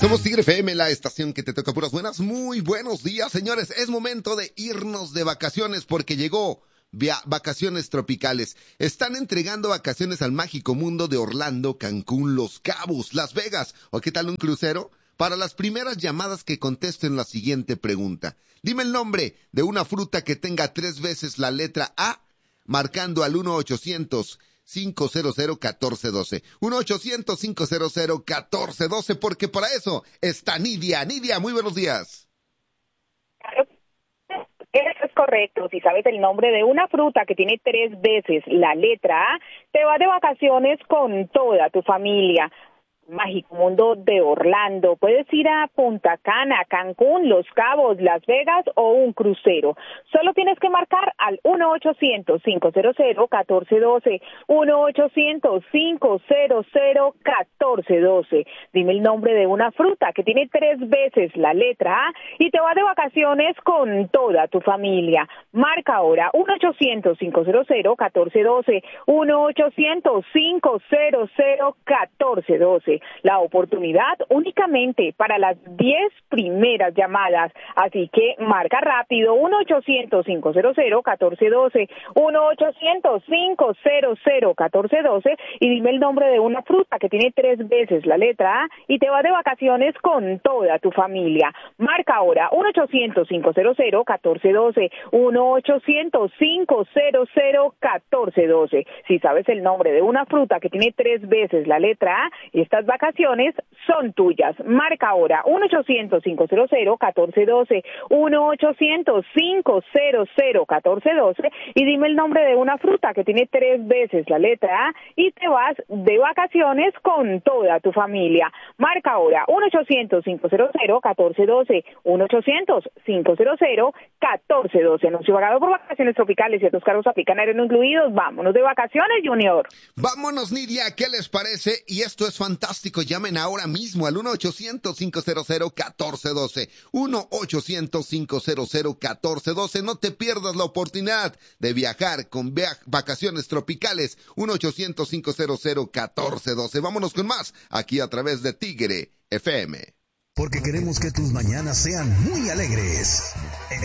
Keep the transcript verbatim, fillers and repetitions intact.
Somos Tigre F M, la estación que te toca puras buenas. Muy buenos días, señores. Es momento de irnos de vacaciones porque llegó via- Vacaciones Tropicales. Están entregando vacaciones al mágico mundo de Orlando, Cancún, Los Cabos, Las Vegas. ¿O qué tal un crucero? Para las primeras llamadas que contesten la siguiente pregunta. Dime el nombre de una fruta que tenga tres veces la letra A, marcando al uno ochocientos cinco cero cero catorce doce. uno ochocientos cinco cero cero catorce doce, porque para eso está Nidia. Nidia, muy buenos días. Eso es correcto. Si sabes el nombre de una fruta que tiene tres veces la letra A, te vas de vacaciones con toda tu familia. Mágico mundo de Orlando. Puedes ir a Punta Cana, Cancún, Los Cabos, Las Vegas o un crucero. Solo tienes que marcar al uno ochocientos cinco cero cero catorce doce. uno ochocientos cinco cero cero catorce doce. Dime el nombre de una fruta que tiene tres veces la letra A y te vas de vacaciones con toda tu familia. Marca ahora uno ochocientos cinco cero cero catorce doce. uno ochocientos cinco cero cero catorce doce. La oportunidad únicamente para las diez primeras llamadas. Así que marca rápido uno ochocientos cinco cero cero catorce doce. uno ochocientos cinco cero cero catorce doce y dime el nombre de una fruta que tiene tres veces la letra A y te vas de vacaciones con toda tu familia. Marca ahora uno ochocientos cinco cero cero catorce doce. uno ochocientos cinco cero cero catorce doce. Si sabes el nombre de una fruta que tiene tres veces la letra A, estas vacaciones son tuyas. Marca ahora uno ochocientos cinco cero cero catorce doce. uno ochocientos cinco cero cero catorce doce y dime el nombre de una fruta que tiene tres veces la letra A y te vas de vacaciones con toda tu familia. Marca ahora uno ochocientos cinco cero cero catorce doce. uno ochocientos cinco cero cero catorce doce. Anuncio pagado por Vacaciones Tropicales. Ciertos cargos aplican, aéreo no incluidos. Vámonos de vacaciones, Junior. Vámonos, Nidia, ¿qué les parece? Y esto es fantástico. Llamen ahora mismo al uno ochocientos cinco cero cero catorce doce. uno ochocientos cinco cero cero catorce doce. No te pierdas la oportunidad de viajar con via- Vacaciones Tropicales. uno ochocientos cinco cero cero catorce doce. Vámonos con más aquí a través de Tigre F M. Porque queremos que tus mañanas sean muy alegres.